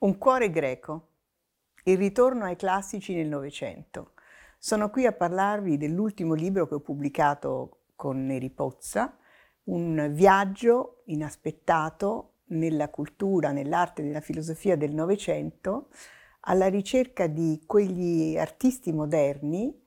Un cuore greco, il ritorno ai classici nel Novecento. Sono qui a parlarvi dell'ultimo libro che ho pubblicato con Neri Pozza, un viaggio inaspettato nella cultura, nell'arte e nella filosofia del Novecento, alla ricerca di quegli artisti moderni